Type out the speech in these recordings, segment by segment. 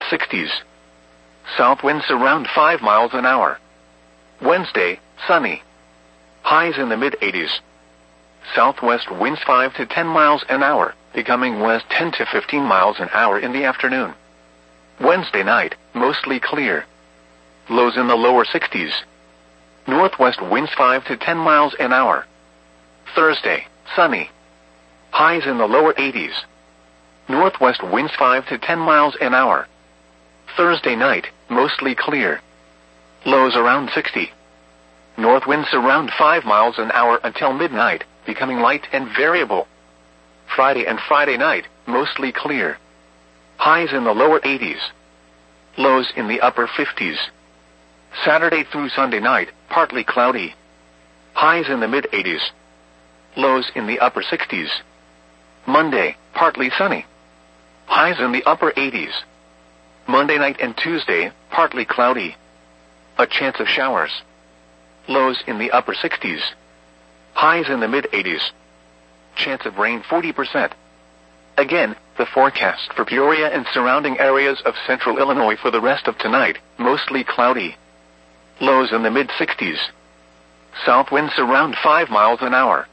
60s. South winds around 5 miles an hour. Wednesday, sunny. Highs in the mid-80s. Southwest winds 5 to 10 miles an hour, becoming west 10 to 15 miles an hour in the afternoon. Wednesday night, mostly clear. Lows in the lower 60s. Northwest winds 5 to 10 miles an hour. Thursday, sunny. Highs in the lower 80s. Northwest winds 5 to 10 miles an hour. Thursday night, mostly clear. Lows around 60. North winds around 5 miles an hour until midnight, becoming light and variable. Friday and Friday night, mostly clear. Highs in the lower 80s. Lows in the upper 50s. Saturday through Sunday night, partly cloudy. Highs in the mid-80s. Lows in the upper 60s. Monday, partly sunny. Highs in the upper 80s. Monday night and Tuesday, partly cloudy. A chance of showers. Lows in the upper 60s. Highs in the mid-80s. Chance of rain 40%. Again, the forecast for Peoria and surrounding areas of central Illinois for the rest of tonight, mostly cloudy. Lows in the mid-60s. South winds around 5 miles an hour.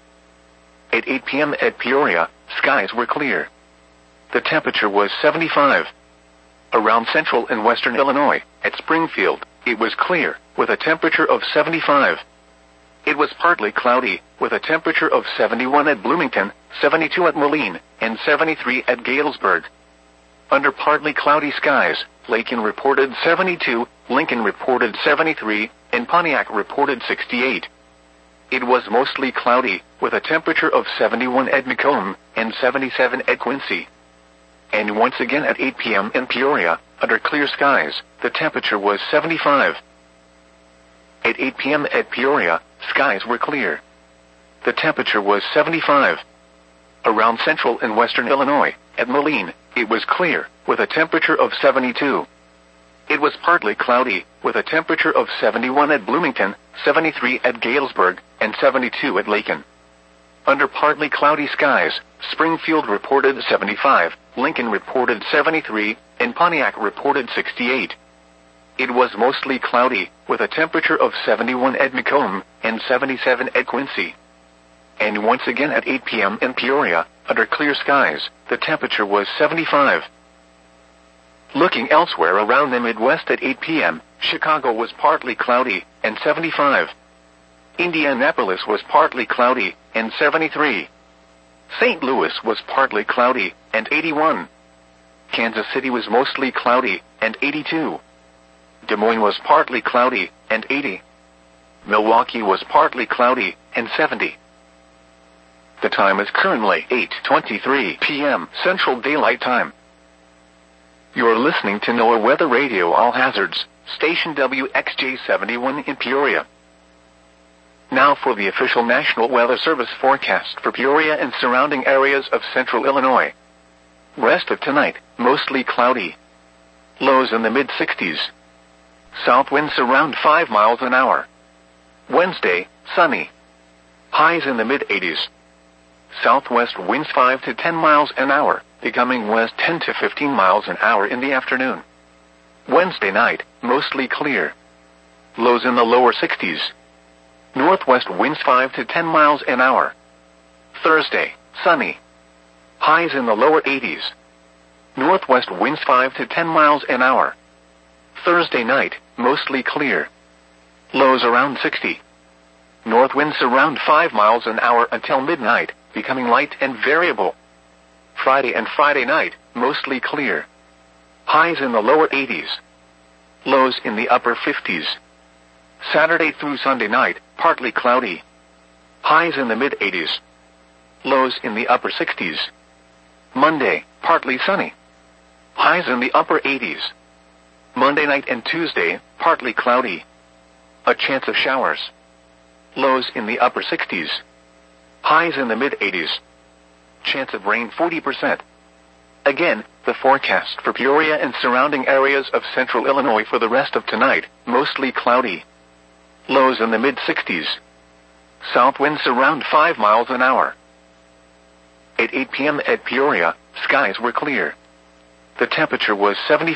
At 8 p.m. at Peoria, skies were clear. The temperature was 75. Around central and western Illinois, at Springfield, it was clear, with a temperature of 75. It was partly cloudy, with a temperature of 71 at Bloomington, 72 at Moline, and 73 at Galesburg. Under partly cloudy skies, Lakin reported 72, Lincoln reported 73, and Pontiac reported 68. It was mostly cloudy, with a temperature of 71 at Macomb, and 77 at Quincy. And once again at 8 p.m. in Peoria, under clear skies, the temperature was 75. At 8 p.m. at Peoria, skies were clear. The temperature was 75. Around central and western Illinois, at Moline, it was clear, with a temperature of 72. It was partly cloudy, with a temperature of 71 at Bloomington, 73 at Galesburg, and 72 at Lakin. Under partly cloudy skies, Springfield reported 75, Lincoln reported 73, and Pontiac reported 68. It was mostly cloudy, with a temperature of 71 at Macomb, and 77 at Quincy. And once again at 8 p.m. in Peoria, under clear skies, the temperature was 75. Looking elsewhere around the Midwest at 8 p.m., Chicago was partly cloudy, and 75. Indianapolis was partly cloudy, and 73. St. Louis was partly cloudy, and 81. Kansas City was mostly cloudy, and 82. Des Moines was partly cloudy, and 80. Milwaukee was partly cloudy, and 70. The time is currently 8:23 p.m. Central Daylight Time. You're listening to NOAA Weather Radio All Hazards, station WXJ71 in Peoria. Now for the official National Weather Service forecast for Peoria and surrounding areas of central Illinois. Rest of tonight, mostly cloudy. Lows in the mid-60s. South winds around 5 miles an hour. Wednesday, sunny. Highs in the mid-80s. Southwest winds 5 to 10 miles an hour, becoming west 10 to 15 miles an hour in the afternoon. Wednesday night, mostly clear. Lows in the lower 60s. Northwest winds 5 to 10 miles an hour. Thursday, sunny. Highs in the lower 80s. Northwest winds 5 to 10 miles an hour. Thursday night, mostly clear. Lows around 60. North winds around 5 miles an hour until midnight, becoming light and variable. Friday and Friday night, mostly clear. Highs in the lower 80s. Lows in the upper 50s. Saturday through Sunday night, partly cloudy. Highs in the mid-80s. Lows in the upper 60s. Monday, partly sunny. Highs in the upper 80s. Monday night and Tuesday, partly cloudy. A chance of showers. Lows in the upper 60s. Highs in the mid-80s. Chance of rain 40%. Again, the forecast for Peoria and surrounding areas of central Illinois for the rest of tonight, mostly cloudy. Lows in the mid-60s. South winds around 5 miles an hour. At 8 p.m. at Peoria, skies were clear. The temperature was 75.